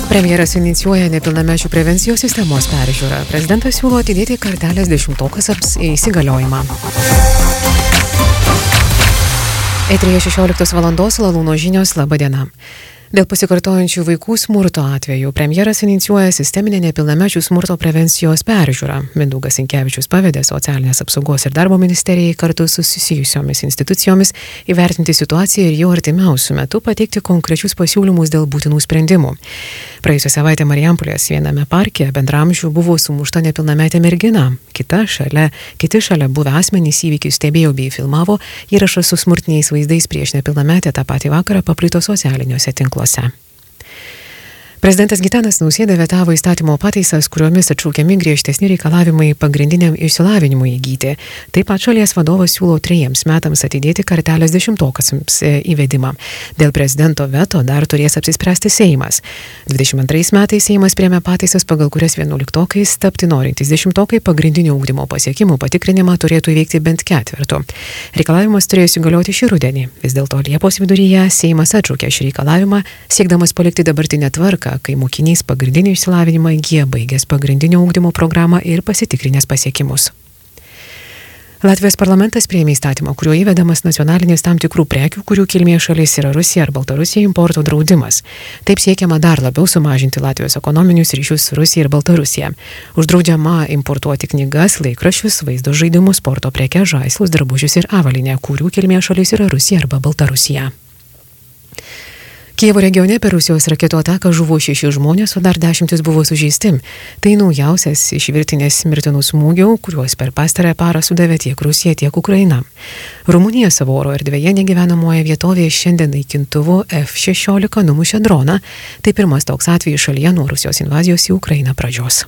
Premjeras inicijuoja nepilnamečių prevencijos sistemos peržiūrą. Prezidentas siūlo atidėti kartelės 10-okams įsigaliojimą. Eteryje 16 valandos Lalūno žinios, laba diena. Dėl pasikartojančių vaikų smurto atvejų premjeras inicijuoja sisteminę nepilnamečių smurto prevencijos peržiūrą. Mindaugas Sinkevičius pavedė Socialinės apsaugos ir darbo ministerijai kartu su susijusiomis institucijomis įvertinti situaciją ir jau artimiausių metų pateikti konkrečius pasiūlymus dėl būtinų sprendimų. Praėjusią savaitę Marijampolės viename parke bendramžių buvo sumušta nepilnametė mergina. Kiti šalia buvę asmenys įvykius stebėjo bei filmavo. Įrašas su smurtiniais vaizdais prieš nepilnametę tą patį vakarą paplito socialiniuose tinkluose. Prezidentas Gitanas Nausėda vetavo įstatymo pataisas, kuriomis atšaukiami griežtesni reikalavimai pagrindiniam išsilavinimui įgyti. Taip pat šalies vadovas siūlo 3 metams atidėti kartelės 10-okams įvedimą. Dėl prezidento veto dar turės apsispręsti Seimas. 22 metais Seimas priėmė pataisas, pagal kurias 11-okais tapti norintys 10-okai pagrindinio ugdymo pasiekimų patikrinimą turėtų įveikti bent 4. Reikalavimas turėjo įsigalioti šį rudenį. Vis dėlto Liepos viduryje Seimas atšaukė šį reikalavimą, siekdamas palikti dabartinę tvarką, kai mokinys pagrindinį išsilavinimą įgyja baigęs pagrindinio ugdymo programą ir pasitikrinęs pasiekimus. Latvijos parlamentas priėmė įstatymą, kuriuo įvedamas nacionalinis tam tikrų prekių, kurių kilmės šalis yra Rusija ar Baltarusija, importo draudimas. Taip siekiama dar labiau sumažinti Latvijos ekonominius ryšius su Rusija ir Baltarusija. Uždraudžiama importuoti knygas, laikraščius, vaizdo žaidimus, sporto prekes, žaislus, drabužius ir avalynę, kurių kilmės šalis yra Rusija arba Baltarusija. Kijevo regione per Rusijos raketų ataką žuvo 6 žmonės, o dar 10 buvo sužeisti. Tai naujausias iš virtinės mirtinų smūgių, kuriuos per pastarąją parą sudavė tiek Rusija, tiek Ukraina. Rumunija savo oro erdvėje negyvenamoje vietovėje šiandien naikintuvu F-16 numušė droną. Tai pirmas toks atvejis šalyje nuo Rusijos invazijos į Ukrainą pradžios.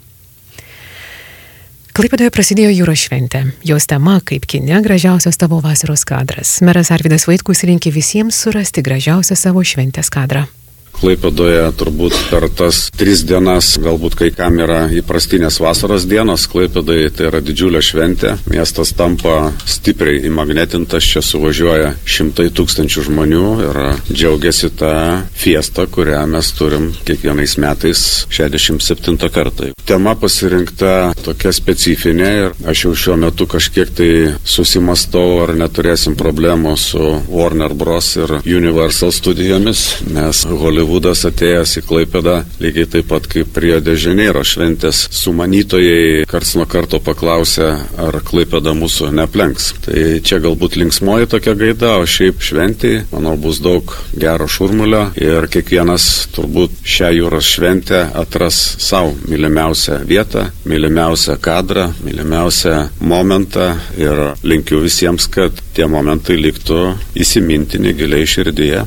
Klaipėdoje prasidėjo jūros šventė. Jos tema kaip kine gražiausias tavo vasaros kadras. Meras Arvydas Vaitkus linkė visiems surasti gražiausią savo šventės kadrą. Klaipėdoje turbūt per tas 3 dienas, galbūt kai kam yra įprastinės vasaros dienos, Klaipėdoje tai yra didžiulė šventė. Miestas tampa stipriai įmagnetintas, čia suvažiuoja 100 000 žmonių ir džiaugiasi tą fiestą, kurią mes turim kiekvienais metais 67 kartą. Tema pasirinkta tokia specifinė ir aš jau šiuo metu kažkiek tai susimastau, ar neturėsim problemų su Warner Bros. Ir Universal studijomis, nes Hollywoodas atėjęs į Klaipėdą lygiai taip pat kaip Rio de Janeiro šventės sumanytojai karts nuo karto paklausė, ar Klaipėda mūsų neaplenks. Tai čia galbūt linksmoji tokia gaida, o šiaip šventėj, manau, bus daug gero šurmulio ir kiekvienas turbūt šią jūros šventę atras savo mylimiausią vietą, mylimiausią kadrą, mylimiausią momentą ir linkiu visiems, kad tie momentai liktų įsimintini giliai širdyje.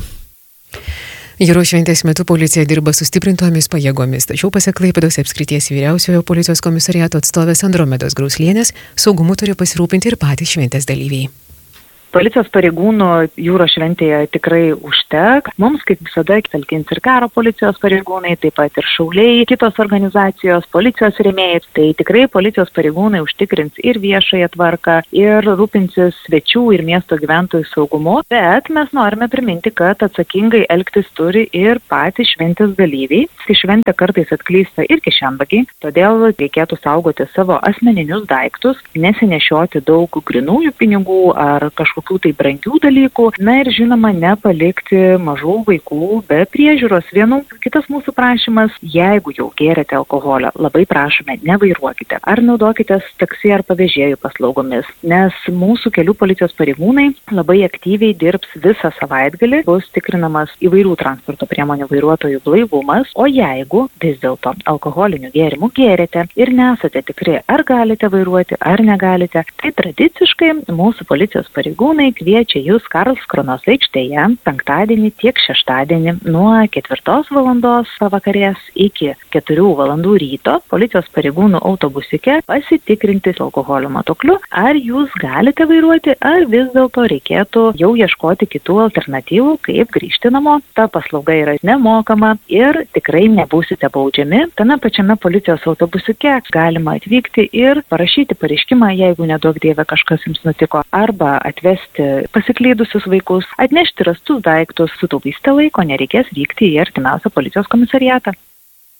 Jūros šventės metu policija dirba sustiprintomis pajėgomis, tačiau pasak Klaipėdos apskrities vyriausiojo policijos komisariato atstovės Andromedos Grauslienės, saugumu turi pasirūpinti ir patys šventės dalyviai. Policijos pareigūnų jūros šventėje tikrai užtek. Mums, kaip visada, talkins ir karo policijos pareigūnai, taip pat ir šauliai, kitos organizacijos, policijos rėmėjai. Tai tikrai policijos pareigūnai užtikrins ir viešąją tvarką, ir rūpinsis svečių ir miesto gyventojų saugumu. Bet mes norime priminti, kad atsakingai elgtis turi ir patys šventės dalyviai. Šventė kartais atklysta ir kišenvagiai, todėl reikėtų saugoti savo asmeninius daiktus, nesinešioti daug grynųjų pinigų ar kažkokių tai brangių dalykų, na ir žinoma nepalikti mažų vaikų be priežiūros vienų. Kitas mūsų prašymas, jeigu jau gėrėte alkoholio, labai prašome, nevairuokite ar naudokitės taksi ar pavėžėjų paslaugomis, nes mūsų kelių policijos pareigūnai labai aktyviai dirbs visą savaitgalį, bus tikrinamas įvairių transporto priemonių vairuotojų blaivumas, o jeigu vis dėlto alkoholinių gėrimų gėrėte ir nesate tikri, ar galite vairuoti, ar negalite, tai tradiciškai mūsų policijos pareigūnai kviečia jūs Karlskronos aikštėje penktadienį tiek šeštadienį nuo 4 valandos pavakarės iki 4 valandų ryto policijos pareigūnų autobusike pasitikrinti alkoholio matuokliu, ar jūs galite vairuoti, ar vis dėlto reikėtų jau ieškoti kitų alternatyvų, kaip grįžti namo. Ta paslauga yra nemokama ir tikrai nebūsite baudžiami. Tame pačiame policijos autobusike galima atvykti ir parašyti pareiškimą, jeigu neduok dieve kažkas jums nutiko, arba atvesti pasiklydusius vaikus, atnešti rastus daiktus, sutaupysite laiko, nereikės vykti į artimiausią policijos komisariatą.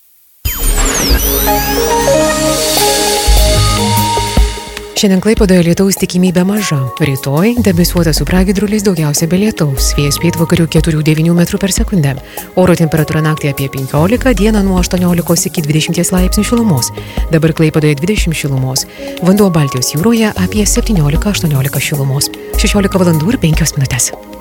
Šiandien Klaipėdoje lietaus tikimybė maža. Rytoj debesuota su pragiedruliais, daugiausia be lietaus. Vėjas pietvakarių 4–9 metrų per sekundę. Oro temperatūra naktį apie 15, dieną nuo 18 iki 20 laipsnių šilumos. Dabar Klaipėdoje 20 šilumos. Vanduo Baltijos jūroje apie 17–18 šilumos. 16 valandų ir 5 minutės.